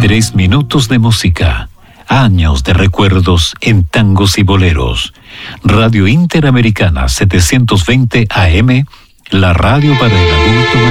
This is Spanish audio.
3 minutos de música. Años de recuerdos en tangos y boleros. Radio Interamericana 720 AM, la radio para el adulto mayor.